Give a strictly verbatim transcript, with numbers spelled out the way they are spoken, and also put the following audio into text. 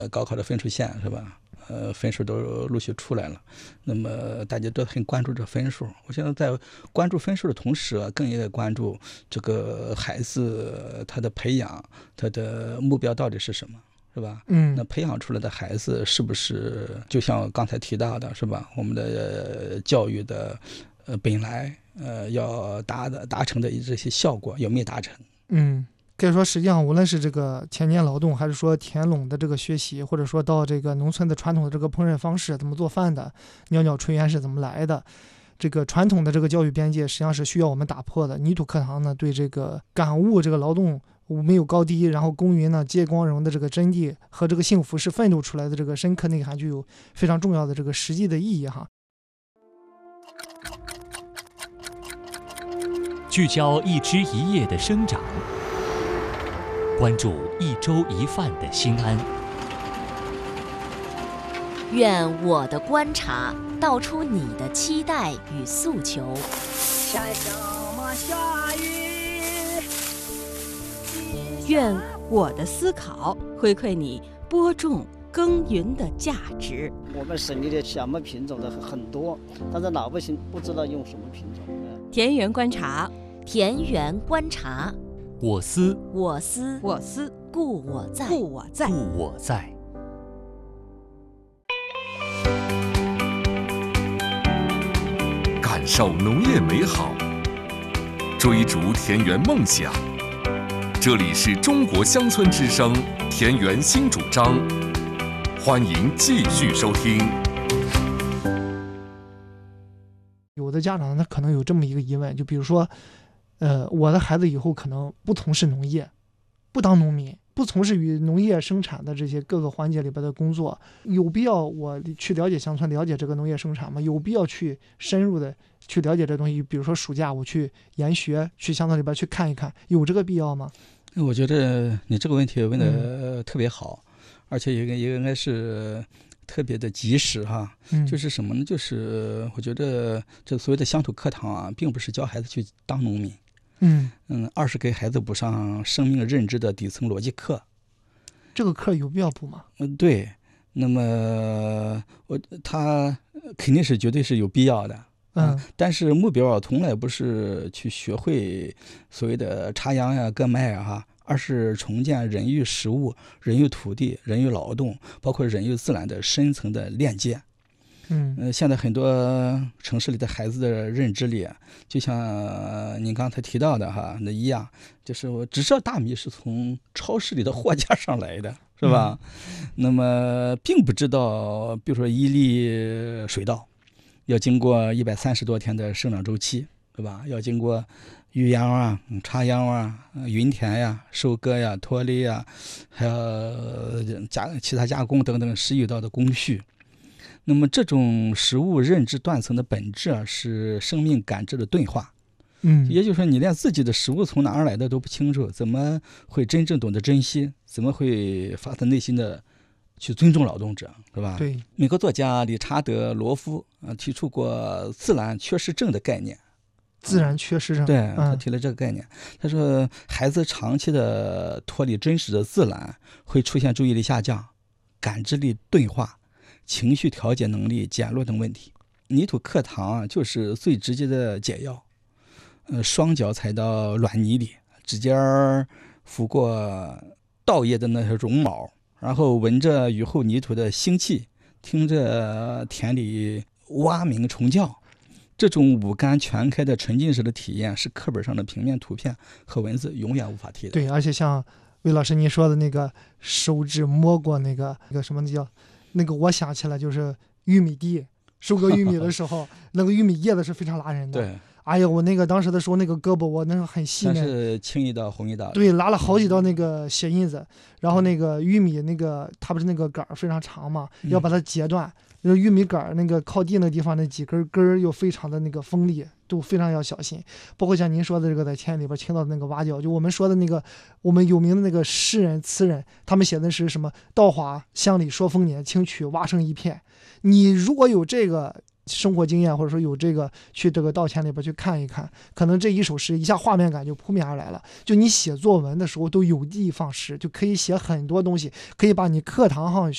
高考的分数线是吧？呃，分数都陆续出来了，那么大家都很关注这分数。我现在在关注分数的同时啊，更应该关注这个孩子他的培养，他的目标到底是什么，是吧？ 嗯， 那培养出来的孩子是不是就像刚才提到的，是吧？我们的教育的呃本来呃要达的达成的这些效果有没有达成？ 嗯。可以说，实际上无论是这个田间劳动，还是说田垄的这个学习，或者说到这个农村的传统的这个烹饪方式，怎么做饭的，袅袅炊烟是怎么来的，这个传统的这个教育边界实际上是需要我们打破的。泥土课堂呢，对这个感悟这个劳动没有高低，然后公允呢接光荣的这个真谛和这个幸福是奋斗出来的这个深刻内涵，具有非常重要的这个实际的意义哈。 聚焦一枝一叶的生长，关注一粥一饭的心安。 愿我的观察道出你的期待与诉求。 天上嘛下雨， 愿我的思考回馈你播种耕耘的价值。 我们省里的小麦品种的很多，但是老百姓不知道用什么品种。 田园观察， 田园观察， 我思我思我思故我在， 故我在， 故我在。 感受农业美好，追逐田园梦想。这里是中国乡村之声田园新主张，欢迎继续收听。 有的家长他可能有这么一个疑问，就比如说，呃，我的孩子以后可能不从事农业，不当农民，不从事与农业生产的这些各个环节里边的工作，有必要我去了解乡村，了解这个农业生产吗？有必要去深入的去了解这东西？比如说暑假我去研学，去乡村里边去看一看，有这个必要吗？ 我觉得你这个问题问的特别好，嗯、而且也也应该是特别的及时哈。 嗯、 就是什么呢？就是我觉得这所谓的乡土课堂啊，并不是教孩子去当农民。 嗯嗯，二是给孩子补上生命认知的底层逻辑课。 这个课有必要补吗？ 嗯，对。那么我他肯定是绝对是有必要的。 嗯， 但是目标从来不是去学会所谓的插秧呀、割麦啊，哈，而是重建人与食物、人与土地、人与劳动，包括人与自然的深层的链接。 嗯， 呃，现在很多城市里的孩子的认知里，就像您刚才提到的哈那一样，就是我只知道大米是从超市里的货架上来的，是吧？嗯、那么并不知道，比如说一粒水稻要经过一百三十多天的生长周期，对吧？要经过育秧啊、插秧啊、耘田呀、收割呀、脱粒呀，还有加其他加工等等十余道的工序。那么这种食物认知断层的本质啊，是生命感知的钝化。 嗯， 也就是说，你连自己的食物从哪儿来的都不清楚，怎么会真正懂得珍惜？怎么会发自内心的去尊重劳动者，是吧？ 对。 美国作家理查德·罗夫啊提出过自然缺失症的概念。 自然缺失症， 对，他提了这个概念。嗯、他说，孩子长期的脱离真实的自然，会出现注意力下降、感知力钝化、情绪调节能力减弱等问题。泥土课堂就是最直接的解药。呃，双脚踩到软泥里，指尖拂过稻叶的那些绒毛，然后闻着雨后泥土的腥气，听着田里蛙鸣虫叫，这种五感全开的沉浸式的体验，是课本上的平面图片和文字永远无法替代。 对，而且像魏老师您说的那个手指摸过那个那个什么叫那个，我想起来就是玉米地收割玉米的时候，那个玉米叶子是非常拉人的。 对。 哎呀，我那个当时的时候，那个胳膊我那个很细嫩， 是青一道红一道， 对，拉了好几道那个血印子。然后那个玉米那个它不是那个杆儿非常长嘛，要把它截断。那、嗯、玉米杆儿那个靠地那个地方那几根根儿又非常的那个锋利，都非常要小心。包括像您说的这个在田里边听到的那个蛙叫，就我们说的那个我们有名的那个诗人词人，他们写的是什么？稻花香里说丰年，青曲蛙声一片。你如果有这个生活经验，或者说有这个去这个稻田里边去看一看，可能这一首诗一下画面感就扑面而来了。就你写作文的时候都有的放矢，就可以写很多东西，可以把你课堂上